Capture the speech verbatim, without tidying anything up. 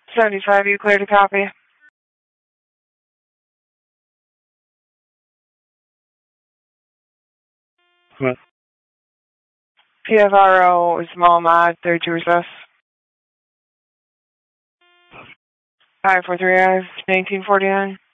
seventy-five, you cleared a copy. What? P F R O, small mod, thirty-two recess. five four three F, nineteen forty-nine.